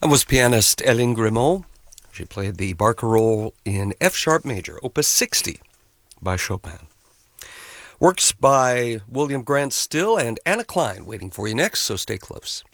That was pianist Hélène Grimaud. She played the barcarolle in F sharp major, Opus 60 by Chopin. Works by William Grant Still and Anna Klein waiting for you next, so stay close.